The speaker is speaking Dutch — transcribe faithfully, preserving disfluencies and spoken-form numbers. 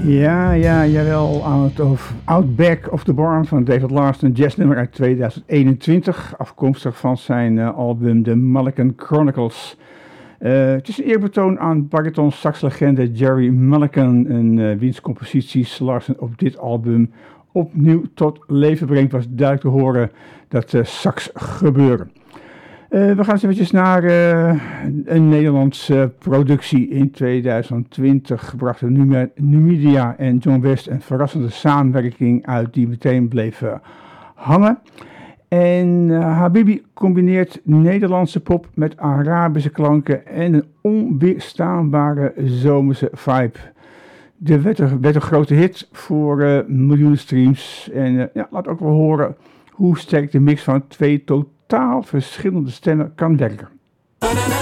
Ja, ja, jawel. Out of Outback of the Barn van David Larson, een jazznummer uit tweeduizend eenentwintig, afkomstig van zijn uh, album The Mulligan Chronicles. Uh, het is een eerbetoon aan bariton-saxlegende Jerry Mulligan, en uh, wiens composities Larson op dit album opnieuw tot leven brengt, was duidelijk te horen dat uh, sax gebeuren. Uh, we gaan eens eventjes naar uh, een Nederlandse productie. In tweeduizend twintig brachten Num- Numidia en John West een verrassende samenwerking uit die meteen bleef uh, hangen. En uh, Habibi combineert Nederlandse pop met Arabische klanken en een onweerstaanbare zomerse vibe. De werd een, werd een grote hit voor uh, miljoenen streams. En uh, ja, laat ook wel horen hoe sterk de mix van twee totaal verschillende stemmen kan werken.